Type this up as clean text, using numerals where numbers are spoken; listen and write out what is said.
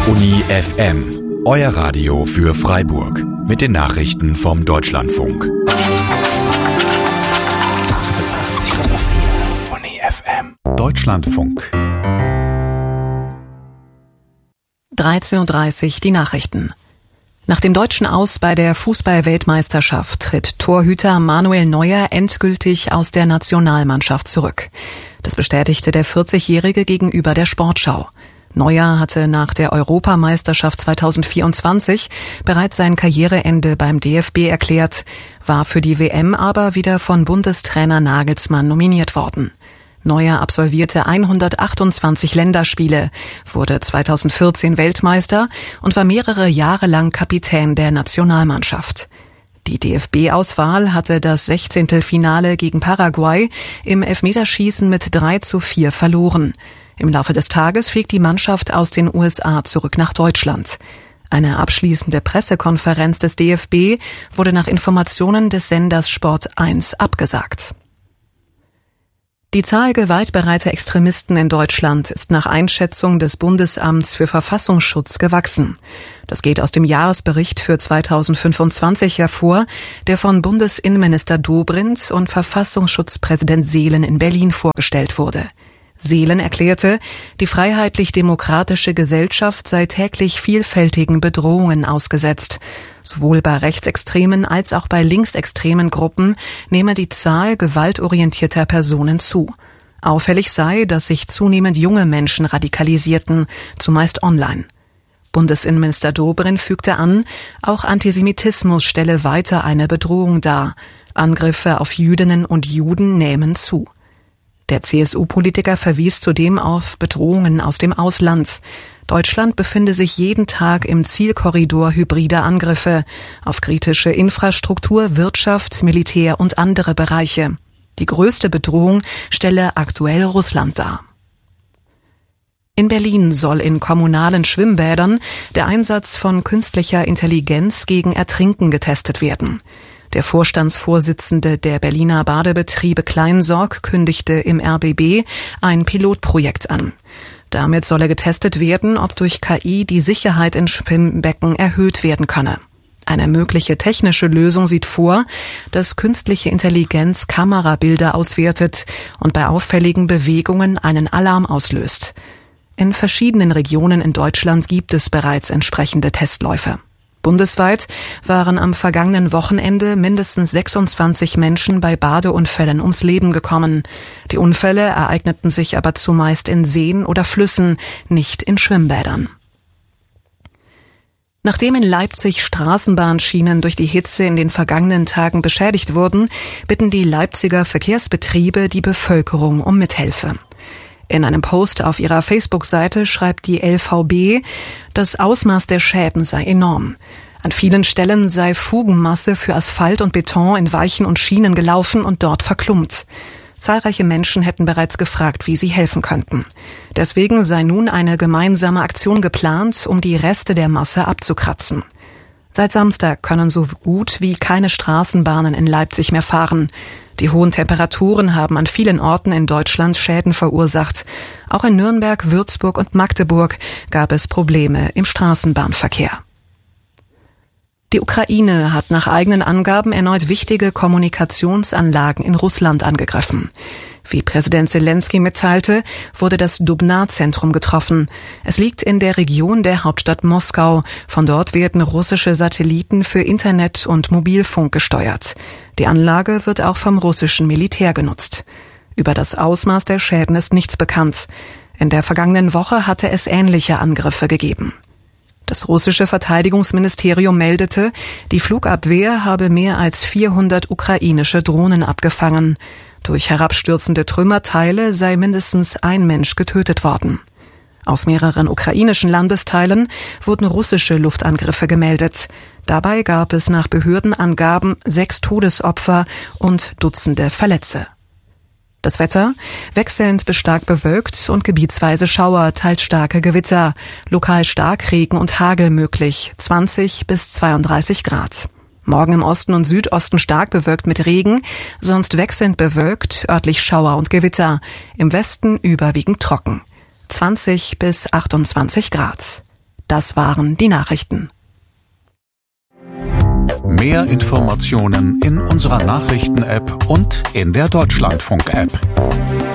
Uni FM, euer Radio für Freiburg. Mit den Nachrichten vom Deutschlandfunk. 88,4 Uni FM. Deutschlandfunk. 13:30 Uhr die Nachrichten. Nach dem deutschen Aus bei der Fußball-Weltmeisterschaft tritt Torhüter Manuel Neuer endgültig aus der Nationalmannschaft zurück. Das bestätigte der 40-Jährige gegenüber der Sportschau. Neuer hatte nach der Europameisterschaft 2024 bereits sein Karriereende beim DFB erklärt, war für die WM aber wieder von Bundestrainer Nagelsmann nominiert worden. Neuer absolvierte 128 Länderspiele, wurde 2014 Weltmeister und war mehrere Jahre lang Kapitän der Nationalmannschaft. Die DFB-Auswahl hatte das 16. Finale gegen Paraguay im Elfmeterschießen mit 3:4 verloren. Im Laufe des Tages fliegt die Mannschaft aus den USA zurück nach Deutschland. Eine abschließende Pressekonferenz des DFB wurde nach Informationen des Senders Sport 1 abgesagt. Die Zahl gewaltbereiter Extremisten in Deutschland ist nach Einschätzung des Bundesamts für Verfassungsschutz gewachsen. Das geht aus dem Jahresbericht für 2025 hervor, der von Bundesinnenminister Dobrindt und Verfassungsschutzpräsident Seelen in Berlin vorgestellt wurde. Seelen erklärte, die freiheitlich-demokratische Gesellschaft sei täglich vielfältigen Bedrohungen ausgesetzt. Sowohl bei rechtsextremen als auch bei linksextremen Gruppen nehme die Zahl gewaltorientierter Personen zu. Auffällig sei, dass sich zunehmend junge Menschen radikalisierten, zumeist online. Bundesinnenminister Dobrindt fügte an, auch Antisemitismus stelle weiter eine Bedrohung dar. Angriffe auf Jüdinnen und Juden nähmen zu. Der CSU-Politiker verwies zudem auf Bedrohungen aus dem Ausland. Deutschland befinde sich jeden Tag im Zielkorridor hybrider Angriffe auf kritische Infrastruktur, Wirtschaft, Militär und andere Bereiche. Die größte Bedrohung stelle aktuell Russland dar. In Berlin soll in kommunalen Schwimmbädern der Einsatz von künstlicher Intelligenz gegen Ertrinken getestet werden. Der Vorstandsvorsitzende der Berliner Badebetriebe Kleinsorg kündigte im RBB ein Pilotprojekt an. Damit solle getestet werden, ob durch KI die Sicherheit in Schwimmbecken erhöht werden könne. Eine mögliche technische Lösung sieht vor, dass künstliche Intelligenz Kamerabilder auswertet und bei auffälligen Bewegungen einen Alarm auslöst. In verschiedenen Regionen in Deutschland gibt es bereits entsprechende Testläufe. Bundesweit waren am vergangenen Wochenende mindestens 26 Menschen bei Badeunfällen ums Leben gekommen. Die Unfälle ereigneten sich aber zumeist in Seen oder Flüssen, nicht in Schwimmbädern. Nachdem in Leipzig Straßenbahnschienen durch die Hitze in den vergangenen Tagen beschädigt wurden, bitten die Leipziger Verkehrsbetriebe die Bevölkerung um Mithilfe. In einem Post auf ihrer Facebook-Seite schreibt die LVB, das Ausmaß der Schäden sei enorm. An vielen Stellen sei Fugenmasse für Asphalt und Beton in Weichen und Schienen gelaufen und dort verklumpt. Zahlreiche Menschen hätten bereits gefragt, wie sie helfen könnten. Deswegen sei nun eine gemeinsame Aktion geplant, um die Reste der Masse abzukratzen. Seit Samstag können so gut wie keine Straßenbahnen in Leipzig mehr fahren. Die hohen Temperaturen haben an vielen Orten in Deutschland Schäden verursacht. Auch in Nürnberg, Würzburg und Magdeburg gab es Probleme im Straßenbahnverkehr. Die Ukraine hat nach eigenen Angaben erneut wichtige Kommunikationsanlagen in Russland angegriffen. Wie Präsident Selenskyj mitteilte, wurde das Dubna-Zentrum getroffen. Es liegt in der Region der Hauptstadt Moskau. Von dort werden russische Satelliten für Internet und Mobilfunk gesteuert. Die Anlage wird auch vom russischen Militär genutzt. Über das Ausmaß der Schäden ist nichts bekannt. In der vergangenen Woche hatte es ähnliche Angriffe gegeben. Das russische Verteidigungsministerium meldete, die Flugabwehr habe mehr als 400 ukrainische Drohnen abgefangen. Durch herabstürzende Trümmerteile sei mindestens ein Mensch getötet worden. Aus mehreren ukrainischen Landesteilen wurden russische Luftangriffe gemeldet. Dabei gab es nach Behördenangaben 6 Todesopfer und Dutzende Verletzte. Das Wetter: wechselnd bis stark bewölkt und gebietsweise Schauer, teils starke Gewitter, lokal Starkregen und Hagel möglich, 20 bis 32 Grad. Morgen im Osten und Südosten stark bewölkt mit Regen, sonst wechselnd bewölkt, örtlich Schauer und Gewitter, im Westen überwiegend trocken. 20 bis 28 Grad. Das waren die Nachrichten. Mehr Informationen in unserer Nachrichten-App und in der Deutschlandfunk-App.